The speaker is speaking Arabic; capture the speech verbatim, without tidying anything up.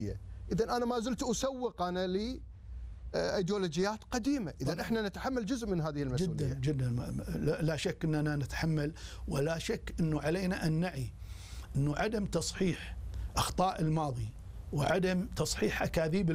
إذا أنا ما زلت أسوق أنا لي ايديولوجيات قديمه، اذا احنا نتحمل جزء من هذه المسؤوليه. جدا جدا لا شك اننا نتحمل، ولا شك انه علينا ان نعي انه عدم تصحيح اخطاء الماضي وعدم تصحيح اكاذيب